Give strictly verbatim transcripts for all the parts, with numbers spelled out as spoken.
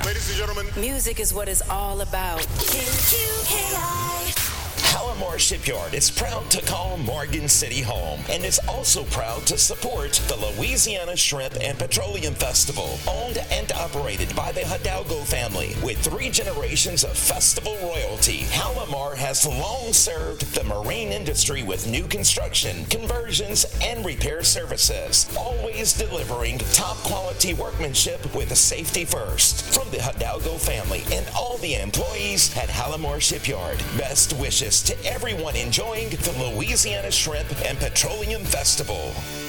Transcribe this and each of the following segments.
Ladies and gentlemen, music is what it's all about. K Q K I. Palomar Shipyard is proud to call Morgan City home and is also proud to support the Louisiana Shrimp and Petroleum Festival, owned and operated by the Hidalgo family. With three generations of festival royalty, Palomar has long served the marine industry with new construction, conversions, and repair services, always delivering top quality workmanship with safety first. From the Hidalgo family and all the employees at Palomar Shipyard, best wishes to everyone enjoying the Louisiana Shrimp and Petroleum Festival.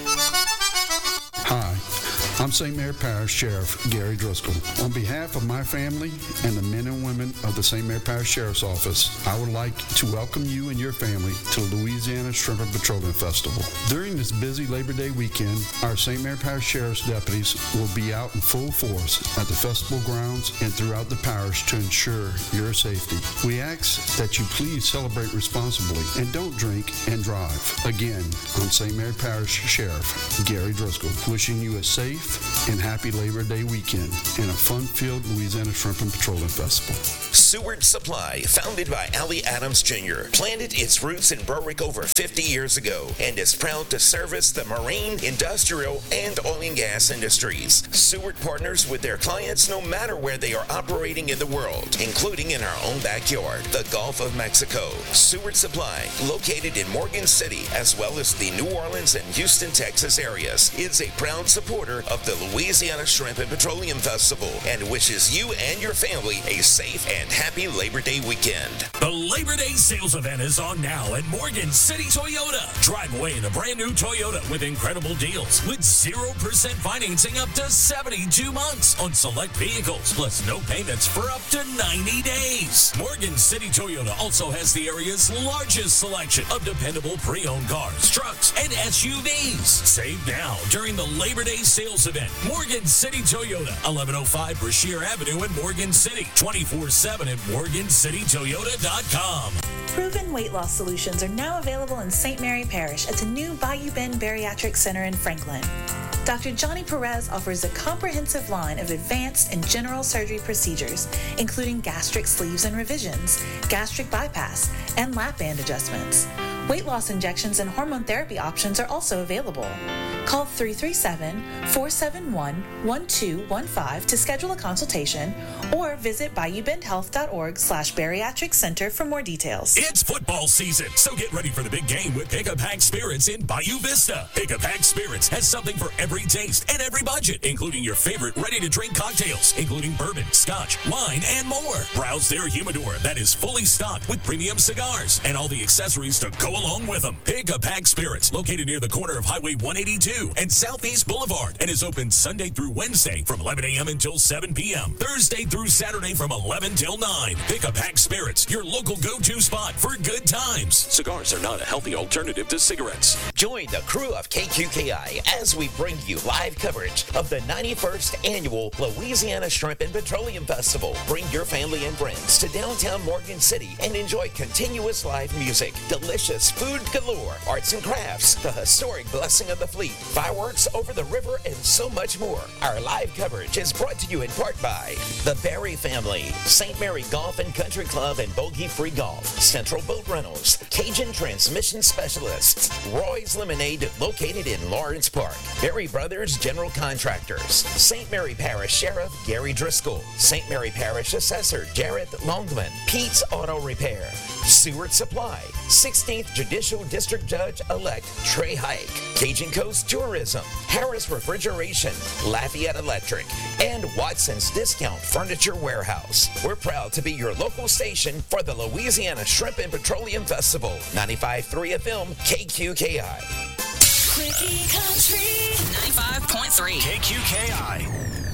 Hi, I'm Saint Mary Parish Sheriff Gary Driscoll. On behalf of my family and the men and women of the Saint Mary Parish Sheriff's Office, I would like to welcome you and your family to the Louisiana Shrimp and Petroleum Festival. During this busy Labor Day weekend, our Saint Mary Parish Sheriff's deputies will be out in full force at the festival grounds and throughout the parish to ensure your safety. We ask that you please celebrate responsibly and don't drink and drive. Again, I'm Saint Mary Parish Sheriff Gary Driscoll, wishing you a safe and happy Labor Day weekend and a fun-filled Louisiana Shrimp and Petroleum Festival. Seward Supply, founded by Allie Adams Junior, planted its roots in Berwick over fifty years ago and is proud to service the marine, industrial, and oil and gas industries. Seward partners with their clients no matter where they are operating in the world, including in our own backyard, the Gulf of Mexico. Seward Supply, located in Morgan City as well as the New Orleans and Houston, Texas areas, is a proud supporter of the Louisiana Shrimp and Petroleum Festival and wishes you and your family a safe and happy Labor Day weekend. The Labor Day sales event is on now at Morgan City Toyota. Drive away in a brand new Toyota with incredible deals with zero percent financing up to seventy-two months on select vehicles, plus no payments for up to ninety days. Morgan City Toyota also has the area's largest selection of dependable pre-owned cars, trucks, and S U Vs. Save now during the Labor Day sales event. Morgan City Toyota, eleven oh five Brashear Avenue in Morgan City, twenty-four seven at morgan city toyota dot com. Proven weight loss solutions are now available in Saint Mary Parish at the new Bayou Bend Bariatric Center in Franklin. Doctor Johnny Perez offers a comprehensive line of advanced and general surgery procedures, including gastric sleeves and revisions, gastric bypass, and lap band adjustments. Weight loss injections and hormone therapy options are also available. Call three three seven, four seven one, one two one five to schedule a consultation or visit bayou bend health dot org slash bariatric center for more details. It's football season, so get ready for the big game with Pick a Pack Spirits in Bayou Vista. Pick a Pack Spirits has something for every taste and every budget, including your favorite ready-to-drink cocktails, including bourbon, scotch, wine, and more. Browse their humidor that is fully stocked with premium cigars and all the accessories to go along with them. Pick a Pack Spirits, located near the corner of Highway one eighty-two and Southeast Boulevard, and is open Sunday through Wednesday from eleven a.m. until seven p.m. Thursday through Saturday from eleven till nine. Pick a Pack Spirits, your local go-to spot for good times. Cigars are not a healthy alternative to cigarettes. Join the crew of K Q K I as we bring you live coverage of the ninety-first Annual Louisiana Shrimp and Petroleum Festival. Bring your family and friends to downtown Morgan City and enjoy continuous live music, delicious food galore, arts and crafts, the historic Blessing of the Fleet, fireworks over the river, and so much more. Our live coverage is brought to you in part by the Berry family, Saint Mary Golf and Country Club and Bogey Free Golf, Central Boat Rentals, Cajun Transmission Specialists, Roy's Lemonade located in Lawrence Park, Berry Brothers General Contractors, Saint Mary Parish Sheriff Gary Driscoll, Saint Mary Parish Assessor Jarrett Longman, Pete's Auto Repair, Seward Supply, sixteenth Judicial District Judge-elect Trey Hike, Cajun Coast Tourism, Harris Refrigeration, Lafayette Electric, and Watson's Discount Furniture Warehouse. We're proud to be your local station for the Louisiana Shrimp and Petroleum Festival. ninety-five point three F M, K Q K I. Quickie Country ninety-five point three. K Q K I.